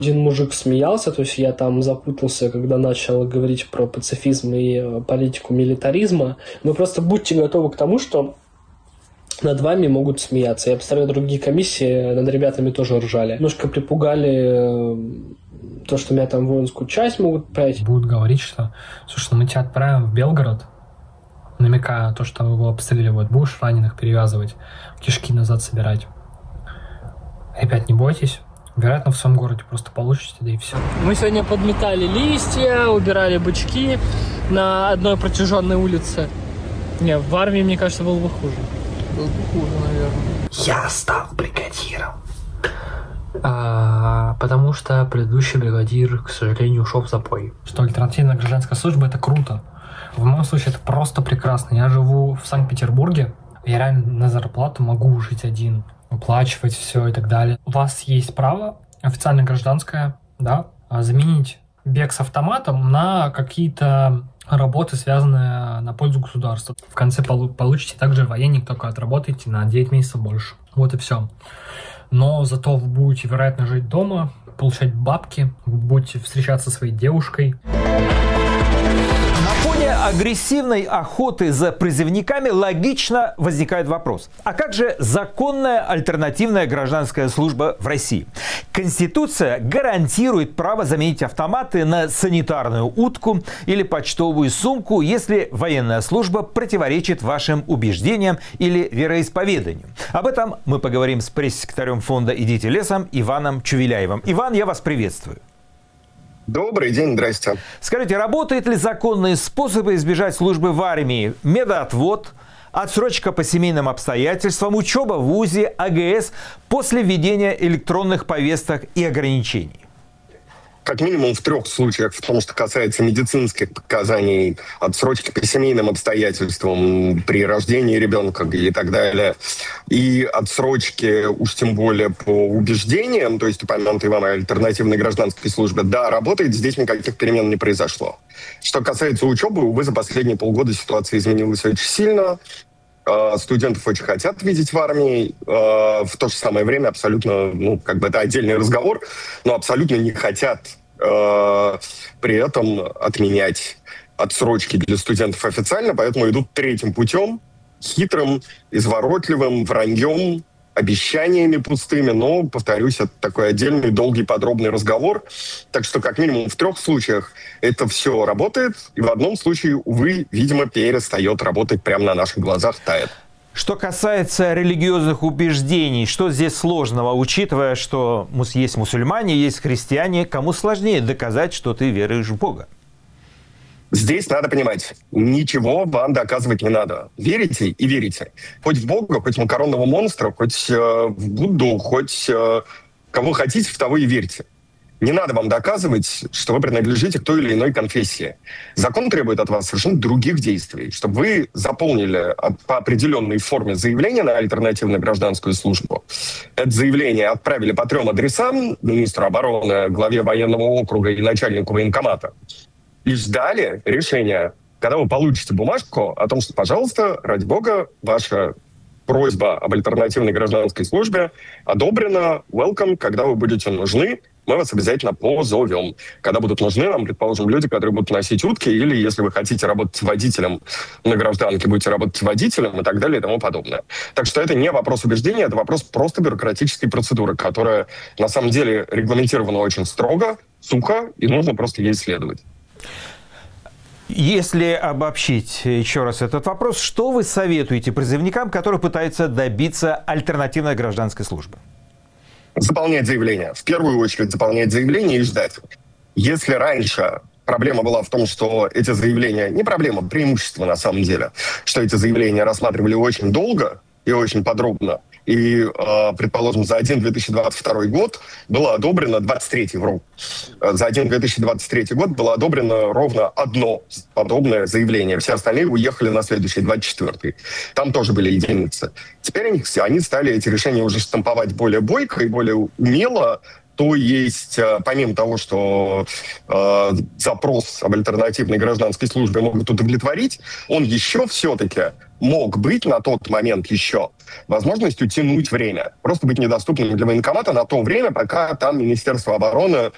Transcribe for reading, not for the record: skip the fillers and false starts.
Один мужик смеялся, то есть я там запутался, когда начал говорить про пацифизм и политику милитаризма. Но просто будьте готовы к тому, что над вами могут смеяться. Я представляю, другие комиссии над ребятами тоже ржали. Немножко припугали то, что меня там в воинскую часть могут отправить. Будут говорить, что, слушай, мы тебя отправим в Белгород, намекая на то, что его обстреливают. Будешь раненых перевязывать, кишки назад собирать. Ребят, не бойтесь. Вероятно, в своем городе просто получите, да и все. Мы сегодня подметали листья, убирали бычки на одной протяженной улице. Не, в армии, мне кажется, было бы хуже. Было бы хуже, наверное. Я стал бригадиром. Потому что предыдущий бригадир, к сожалению, ушел в запой. Что альтернативная гражданская служба — это круто. В моем случае это просто прекрасно. Я живу в Санкт-Петербурге. Я реально на зарплату могу жить один, оплачивать все и так далее. У вас есть право, официально гражданское, да, заменить бег с автоматом на какие-то работы, связанные на пользу государства. В конце получите также военник, только отработаете на 9 месяцев больше. Вот и все. Но зато вы будете, вероятно, жить дома, получать бабки, вы будете встречаться со своей девушкой. На фоне агрессивной охоты за призывниками логично возникает вопрос. А как же законная альтернативная гражданская служба в России? Конституция гарантирует право заменить автоматы на санитарную утку или почтовую сумку, если военная служба противоречит вашим убеждениям или вероисповеданию. Об этом мы поговорим с пресс-секретарем фонда «Идите лесом» Иваном Чувеляевым. Иван, я вас приветствую. Добрый день, здрасте. Скажите, работают ли законные способы избежать службы в армии? Медотвод, отсрочка по семейным обстоятельствам, учеба в ВУЗе, АГС после введения электронных повесток и ограничений? Как минимум в 3 случаях, в том, что касается медицинских показаний, отсрочки по семейным обстоятельствам при рождении ребенка и так далее, и отсрочки уж тем более по убеждениям, то есть упомянутой вам альтернативной гражданской службе, да, работает, здесь никаких перемен не произошло. Что касается учебы, увы, за последние полгода ситуация изменилась очень сильно. Студентов очень хотят видеть в армии, в то же самое время абсолютно, это отдельный разговор, но абсолютно не хотят при этом отменять отсрочки для студентов официально, поэтому идут 3-м путем, хитрым, изворотливым, враньем, обещаниями пустыми, но, повторюсь, это такой отдельный, долгий, подробный разговор. Так что, как минимум, в 3 случаях это все работает, и в одном случае, увы, видимо, перестает работать прямо на наших глазах, тает. Что касается религиозных убеждений, что здесь сложного, учитывая, что есть мусульмане, есть христиане, кому сложнее доказать, что ты веруешь в Бога? Здесь надо понимать, ничего вам доказывать не надо. Верите и верите. Хоть в Бога, хоть в макаронного монстра, хоть в Будду, хоть кого хотите, в того и верьте. Не надо вам доказывать, что вы принадлежите к той или иной конфессии. Закон требует от вас совершенно других действий, чтобы вы заполнили по определенной форме заявление на альтернативную гражданскую службу. Это заявление отправили по 3 адресам: министру обороны, главе военного округа и начальнику военкомата. И ждали решения, когда вы получите бумажку о том, что, пожалуйста, ради бога, ваша просьба об альтернативной гражданской службе одобрена, welcome, когда вы будете нужны, мы вас обязательно позовем. Когда будут нужны нам, предположим, люди, которые будут носить утки, или если вы хотите работать водителем на гражданке, будете работать водителем и так далее и тому подобное. Так что это не вопрос убеждения, это вопрос просто бюрократической процедуры, которая на самом деле регламентирована очень строго, сухо, и нужно просто ей следовать. Если обобщить еще раз этот вопрос, что вы советуете призывникам, которые пытаются добиться альтернативной гражданской службы? Заполнять заявление. В первую очередь заполнять заявление и ждать. Если раньше проблема была в том, что эти заявления, не проблема, преимущество на самом деле, что эти заявления рассматривали очень долго и очень подробно, и, предположим, за один 2022 год было одобрено, 23-й, вру, за один 2023 год было одобрено ровно одно подобное заявление. Все остальные уехали на следующий, 24-й. Там тоже были единицы. Теперь они стали эти решения уже штамповать более бойко и более умело. То есть, помимо того, что запрос об альтернативной гражданской службе могут удовлетворить, он еще все-таки мог быть на тот момент еще возможностью тянуть время. Просто быть недоступным для военкомата на то время, пока там Министерство обороны